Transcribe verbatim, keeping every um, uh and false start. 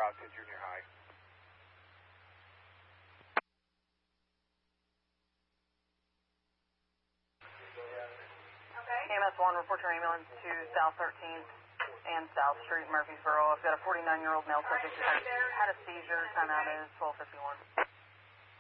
out to junior high. E M S one, report your ambulance to South thirteenth and South Street, Murfreesboro. I've got a forty-nine-year-old male subject who had a seizure. Time out is twelve fifty-one.